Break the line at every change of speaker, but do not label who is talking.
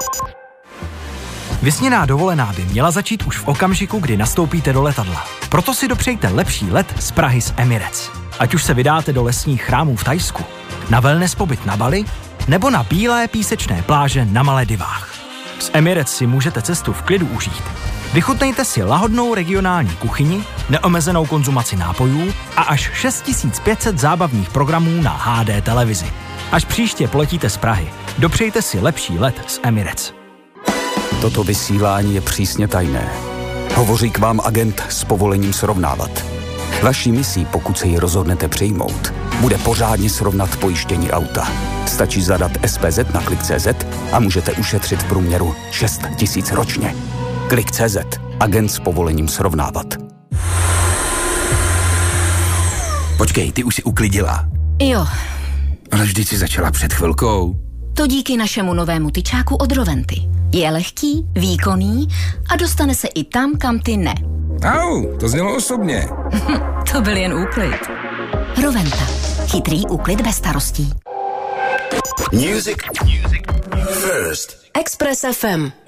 Vysněná dovolená by měla začít už v okamžiku, kdy nastoupíte do letadla. Proto si dopřejte lepší let z Prahy z Emirates. Ať už se vydáte do lesních chrámů v Thajsku, na wellness pobyt na Bali, nebo na bílé písečné pláže na Maledivách. Z Emirates si můžete cestu v klidu užít. Vychutnejte si lahodnou regionální kuchyni, neomezenou konzumaci nápojů a až 6500 zábavních programů na HD televizi. Až příště poletíte z Prahy, dopřejte si lepší let z Emirates.
Toto vysílání je přísně tajné. Hovoří k vám agent s povolením srovnávat. Vaší misí, pokud se ji rozhodnete přijmout, bude pořádně srovnat pojištění auta. Stačí zadat SPZ na Klik.cz a můžete ušetřit v průměru 6 000 ročně. Klik.cz. Agent s povolením srovnávat.
Počkej, ty už si uklidila.
Jo.
Ale vždyť si začala před chvilkou.
To díky našemu novému tyčáku od Roventy. Je lehký, výkonný a dostane se i tam, kam ty ne.
Au, to znělo osobně.
To byl jen úklid. Roventa. Chytrý úklid bez starostí.
Music first.
Express FM.